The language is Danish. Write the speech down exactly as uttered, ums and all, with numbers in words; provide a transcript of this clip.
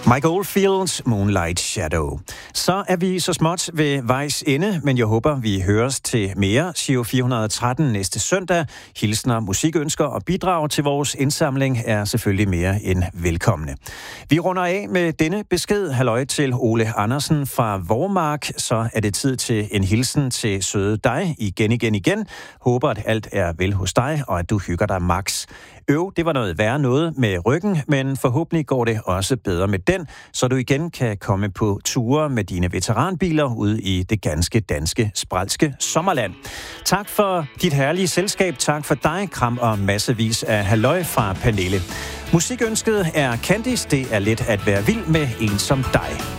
Mike Oldfields Moonlight Shadow. Så er vi så småt ved vejs ende, men jeg håber, vi høres til mere Giro fire hundrede tretten næste søndag. Hilsner, musikønsker og bidrag til vores indsamling er selvfølgelig mere end velkomne. Vi runder af med denne besked. Halløj til Ole Andersen fra Vormark. Så er det tid til en hilsen til søde dig igen, igen, igen. Håber, at alt er vel hos dig, og at du hygger dig max. Øv, det var noget værre noget med ryggen, men forhåbentlig går det også bedre med den, så du igen kan komme på ture med dine veteranbiler ud i det ganske danske, spralske sommerland. Tak for dit herlige selskab, tak for dig, kram og massevis af halløj fra Pernille. Musikønsket er Candice, det er let at være vild med en som dig.